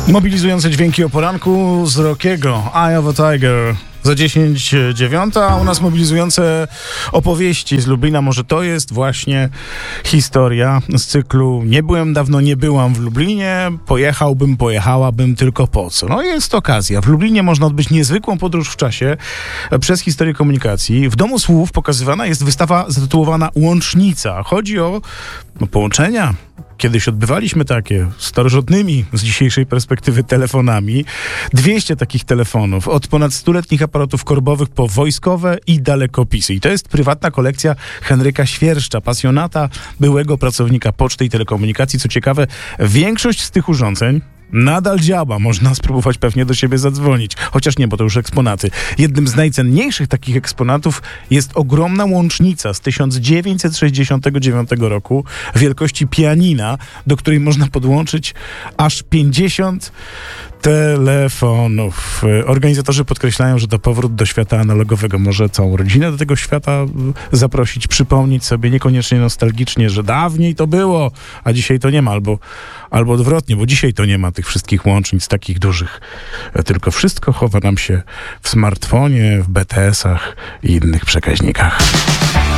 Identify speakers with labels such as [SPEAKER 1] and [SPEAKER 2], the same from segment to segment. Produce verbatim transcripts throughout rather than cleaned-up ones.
[SPEAKER 1] Mobilizujące dźwięki o poranku z Rockiego, Eye of a Tiger. Za dziesięć dziewiąta, a u nas mobilizujące opowieści z Lublina. Może to jest właśnie historia z cyklu Nie byłem dawno, nie byłam w Lublinie, pojechałbym, pojechałabym, tylko po co? No jest okazja. W Lublinie można odbyć niezwykłą podróż w czasie przez historię komunikacji. W Domu Słów pokazywana jest wystawa zatytułowana Łącznica. Chodzi o no, połączenia. Kiedyś odbywaliśmy takie starożytnymi z dzisiejszej perspektywy telefonami. dwieście takich telefonów, od ponad stuletnich aparatów korbowych po wojskowe i dalekopisy. I to jest prywatna kolekcja Henryka Świerszcza, pasjonata, byłego pracownika Poczty i Telekomunikacji. Co ciekawe, większość z tych urządzeń nadal działa. Można spróbować pewnie do siebie zadzwonić. Chociaż nie, bo to już eksponaty. Jednym z najcenniejszych takich eksponatów jest ogromna łącznica z tysiąc dziewięćset sześćdziesiątego dziewiątego roku wielkości pianina, do której można podłączyć aż pięćdziesiąt telefonów. Organizatorzy podkreślają, że to powrót do świata analogowego. Może całą rodzinę do tego świata zaprosić, przypomnieć sobie niekoniecznie nostalgicznie, że dawniej to było, a dzisiaj to nie ma. Albo, albo odwrotnie, bo dzisiaj to nie ma tych wszystkich łącznic takich dużych. Tylko wszystko chowa nam się w smartfonie, w B T S-ach i innych przekaźnikach.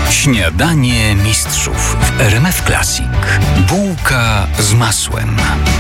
[SPEAKER 2] Śniadanie mistrzów w R M F Classic. Bułka z masłem.